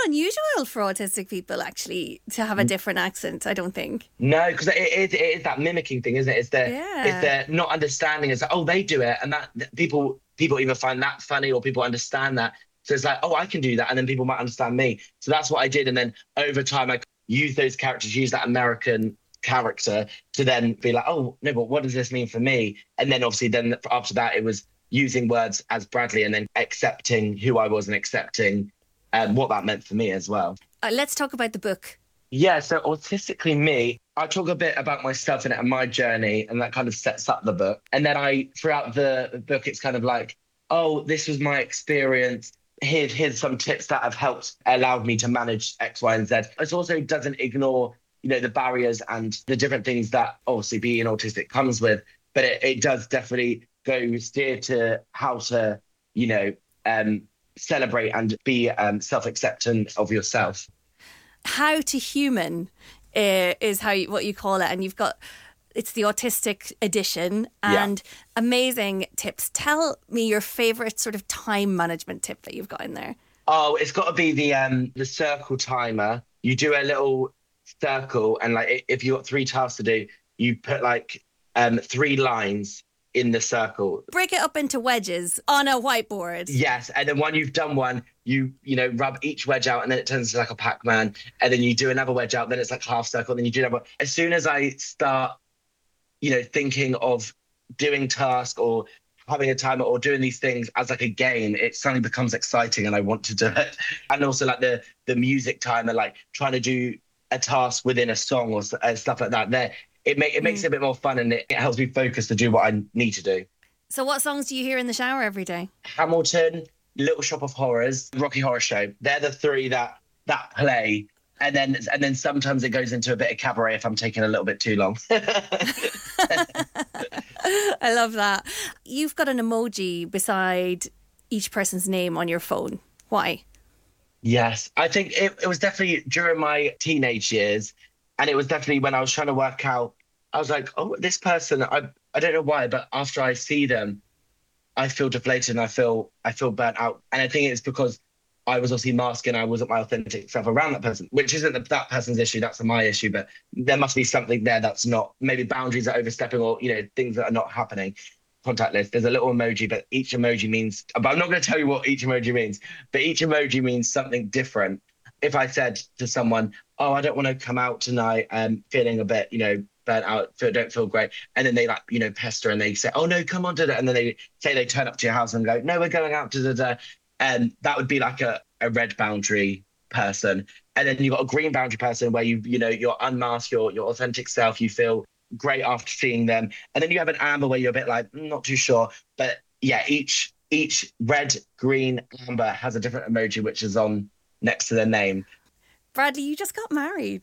unusual for autistic people, actually, to have a different accent, I don't think. No, because it is that mimicking thing, isn't it? It's Yeah. the not understanding. It's like, oh, they do it, and that people either find that funny or people understand that. So it's like, oh, I can do that, and then people might understand me. So that's what I did, and then over time, I use those characters, use that American character to then be like, oh no, but what does this mean for me? And then obviously, then after that, it was using words as Bradley, and then accepting who I was and accepting what that meant for me as well. Let's talk about the book. Yeah, so Autistically Me, I talk a bit about myself in it and my journey, and that kind of sets up the book. And then throughout the book, it's kind of like, oh, this was my experience. Here's some tips that have helped allowed me to manage X, Y, and Z. It also doesn't ignore, the barriers and the different things that obviously being autistic comes with, but it does definitely go steer to how to, celebrate and be self-acceptant of yourself. How to Human is what you call it, and it's the autistic edition, and amazing tips. Tell me your favorite sort of time management tip that you've got in there. Oh, it's got to be the circle timer. You do a little circle, and like if you got 3 tasks to do, you put like 3 lines in the circle. Break it up into wedges on a whiteboard. Yes, and then when you've done one, you rub each wedge out, and then it turns into like a Pac-Man, and then you do another wedge out, then it's like half circle, then you do another. As soon as I start, thinking of doing tasks or having a timer or doing these things as like a game, it suddenly becomes exciting and I want to do it. And also like the music timer, like trying to do a task within a song or stuff like that. It makes it a bit more fun, and it helps me focus to do what I need to do. So what songs do you hear in the shower every day? Hamilton, Little Shop of Horrors, Rocky Horror Show. They're the 3 that play. And then sometimes it goes into a bit of cabaret if I'm taking a little bit too long. I love that. You've got an emoji beside each person's name on your phone. Why? Yes, I think it was definitely during my teenage years. And it was definitely when I was trying to work out, I was like, oh, this person, I don't know why, but after I see them, I feel deflated and I feel burnt out. And I think it's because I was obviously masking, I wasn't my authentic self around that person, which isn't that person's issue, that's my issue. But there must be something there that's not, maybe boundaries are overstepping or, things that are not happening. Contact list, there's a little emoji, but each emoji means, but I'm not going to tell you what each emoji means, but each emoji means something different. If I said to someone, oh, I don't want to come out tonight, feeling a bit, burnt out, don't feel great. And then they pester and they say, oh no, come on to that. And then they say they turn up to your house and go, no, we're going out to the. And that would be like a red boundary person. And then you've got a green boundary person where you're unmasked, your authentic self, you feel great after seeing them. And then you have an amber where you're a bit like, not too sure. But yeah, each red, green, amber has a different emoji, which is on next to their name. Bradley, you just got married.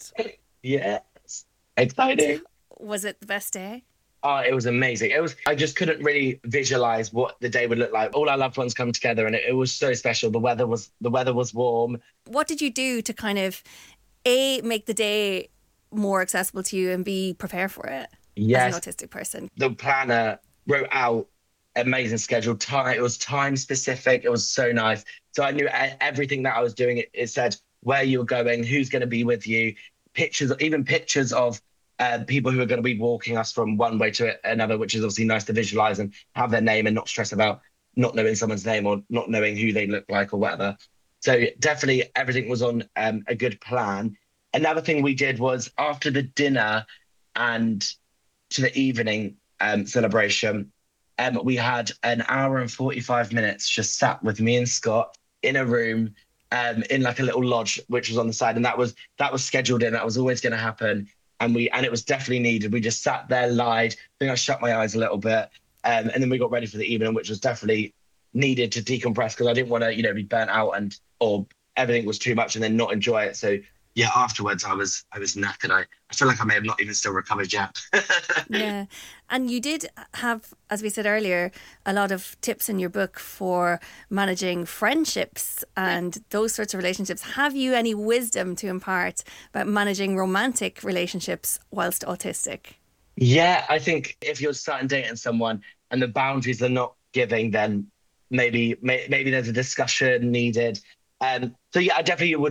Yes. Exciting. Was it the best day? Oh, it was amazing. I just couldn't really visualize what the day would look like. All our loved ones come together and it was so special. The weather was warm. What did you do to kind of A, make the day more accessible to you, and B, prepare for it as an autistic person? The planner wrote out amazing schedule. It was time specific. It was so nice. So I knew everything that I was doing. It said where you were going, who's going to be with you, pictures of people who are going to be walking us from one way to another, which is obviously nice to visualize and have their name and not stress about not knowing someone's name or not knowing who they look like or whatever. So definitely everything was on a good plan. Another thing we did was after the dinner and to the evening celebration, we had an hour and 45 minutes just sat with me and Scott in a room in like a little lodge, which was on the side. And that was scheduled in. That was always going to happen. And it was definitely needed. We just sat there, lied. I think I shut my eyes a little bit. And then we got ready for the evening, which was definitely needed to decompress because I didn't want to, be burnt out or everything was too much and then not enjoy it. So yeah, afterwards I was knackered. I feel like I may have not even still recovered yet. Yeah. And you did have, as we said earlier, a lot of tips in your book for managing friendships and those sorts of relationships. Have you any wisdom to impart about managing romantic relationships whilst autistic? Yeah, I think if you're starting dating someone and the boundaries are not giving, then maybe there's a discussion needed. So yeah, I definitely would